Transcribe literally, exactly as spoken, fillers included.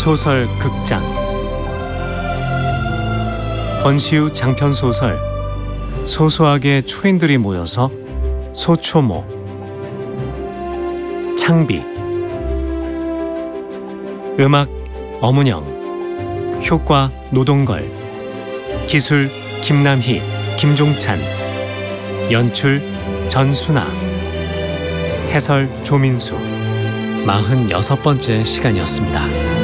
소설 극장 권시우 장편 소설 소소하게 초인들이 모여서 소초모 창비 음악 엄은영 효과 노동걸 기술 김남희 김종찬 연출 전순아 해설 조민수 마흔여섯 번째 시간이었습니다.